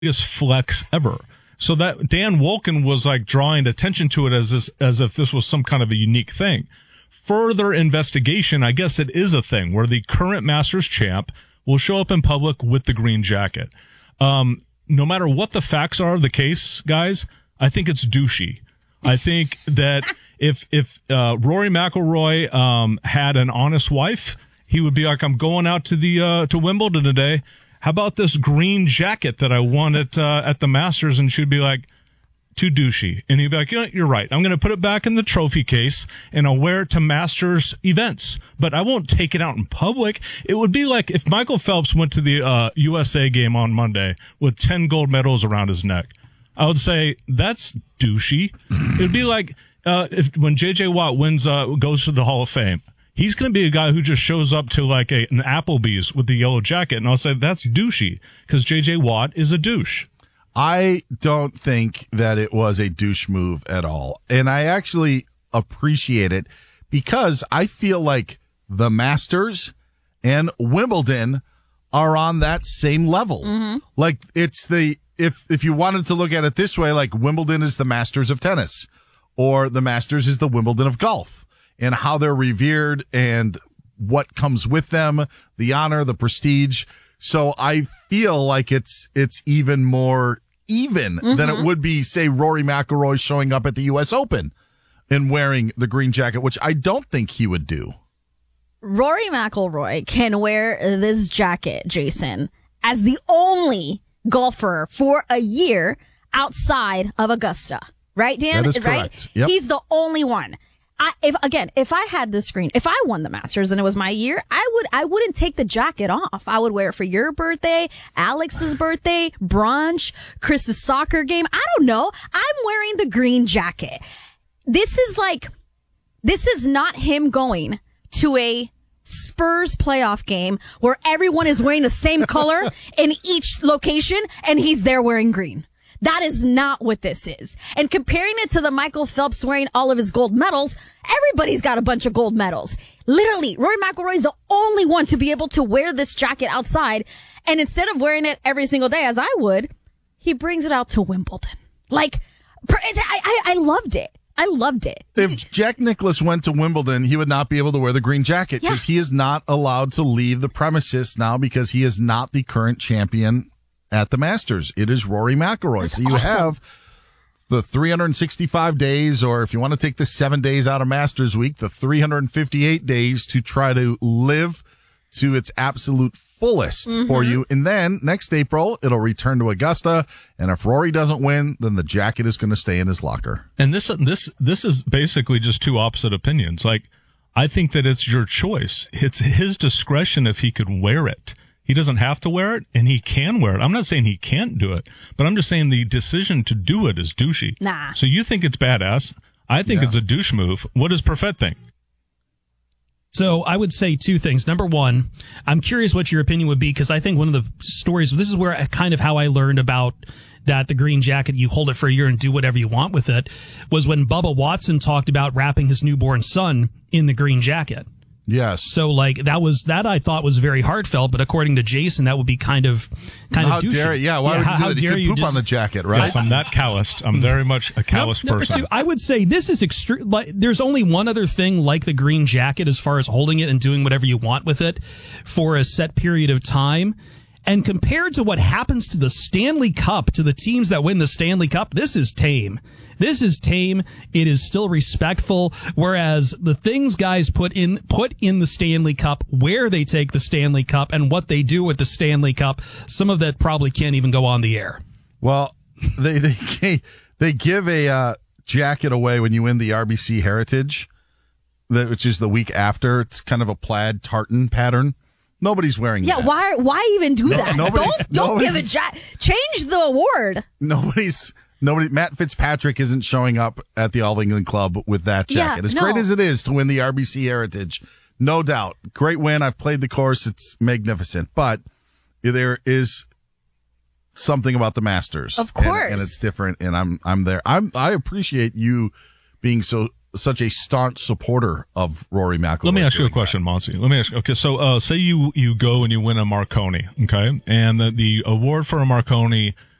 biggest flex ever. So that Dan Wolken was like drawing attention to it as if this was some kind of a unique thing. Further investigation, I guess it is a thing where the current Masters champ will show up in public with the green jacket. No matter what the facts are of the case, guys, I think it's douchey. I think that if Rory McIlroy had an honest wife, he would be like, I'm going out to Wimbledon today. How about this green jacket that I won at the Masters? And she'd be like, too douchey. And he'd be like, you're right. I'm going to put it back in the trophy case and I'll wear it to Masters events, but I won't take it out in public. It would be like if Michael Phelps went to the USA game on Monday with 10 gold medals around his neck. I would say that's douchey. It would be like when J.J. Watt goes to the Hall of Fame. He's going to be a guy who just shows up to like an Applebee's with the yellow jacket, and I'll say that's douchey because J.J. Watt is a douche. I don't think that it was a douche move at all. And I actually appreciate it because I feel like the Masters and Wimbledon are on that same level. Mm-hmm. Like it's if you wanted to look at it this way, like Wimbledon is the Masters of tennis or the Masters is the Wimbledon of golf, and how they're revered and what comes with them, the honor, the prestige. So I feel like it's even more even than it would be, say, Rory McIlroy showing up at the U.S. Open and wearing the green jacket, which I don't think he would do. Rory McIlroy can wear this jacket, Jason, as the only golfer for a year outside of Augusta. Right, Dan? That is correct. Right? Yep. He's the only one. If I had the screen, if I won the Masters and it was my year, I wouldn't take the jacket off. I would wear it for your birthday, Alex's birthday, brunch, Chris's soccer game. I don't know. I'm wearing the green jacket. This is not him going to a Spurs playoff game where everyone is wearing the same color in each location and he's there wearing green. That is not what this is. And comparing it to the Michael Phelps wearing all of his gold medals, everybody's got a bunch of gold medals. Literally, Rory McIlroy is the only one to be able to wear this jacket outside. And instead of wearing it every single day, as I would, he brings it out to Wimbledon. Like, I loved it. I loved it. If Jack Nicklaus went to Wimbledon, he would not be able to wear the green jacket because he is not allowed to leave the premises now because he is not the current champion at the Masters. It is Rory McIlroy. That's so you awesome. have the 365 days, or if you want to take the 7 days out of Masters week, the 358 days to try to live to its absolute fullest for you. And then next April, it'll return to Augusta. And if Rory doesn't win, then the jacket is going to stay in his locker. And this is basically just two opposite opinions. Like, I think that it's your choice. It's his discretion if he could wear it. He doesn't have to wear it, and he can wear it. I'm not saying he can't do it, but I'm just saying the decision to do it is douchey. Nah. So you think it's badass. I think it's a douche move. What does Perfett think? So I would say two things. Number one, I'm curious what your opinion would be, because I think one of the stories, this is where kind of how I learned about that the green jacket, you hold it for a year and do whatever you want with it, was when Bubba Watson talked about wrapping his newborn son in the green jacket. Yes. So that I thought was very heartfelt, but according to Jason, that would be kind of douchey. Dare, why would you do that? dare you you poop on the jacket, right? Yes, I'm that calloused. I'm very much a calloused Number person. two, I would say this is extreme. Like, there's only one other thing like the green jacket as far as holding it and doing whatever you want with it for a set period of time. And compared to what happens to the Stanley Cup, to the teams that win the Stanley Cup, this is tame. This is tame. It is still respectful. Whereas the things guys put in the Stanley Cup, where they take the Stanley Cup, and what they do with the Stanley Cup, some of that probably can't even go on the air. Well, they give a jacket away when you win the RBC Heritage, which is the week after. It's kind of a plaid tartan pattern. Nobody's wearing that. Yeah, why even do that? Don't give a change the award. Nobody. Matt Fitzpatrick isn't showing up at the All England Club with that jacket. Great as it is to win the RBC Heritage, no doubt, great win. I've played the course; it's magnificent. But there is something about the Masters, of course, and it's different. And I'm there. I appreciate you being such a staunch supporter of Rory McIlroy. Let me ask you a question, Monty. Let me ask you. Okay, so say you go and you win a Marconi, okay, and the award for a Marconi